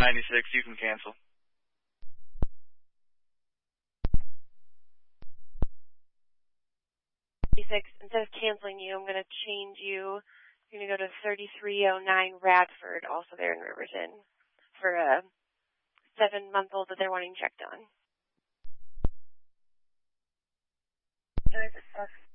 96, you can cancel. 96, instead of canceling you, I'm going to change you. You're going to go to 3309 Radford, also there in Riverton, for a 7-month-old that they're wanting checked on.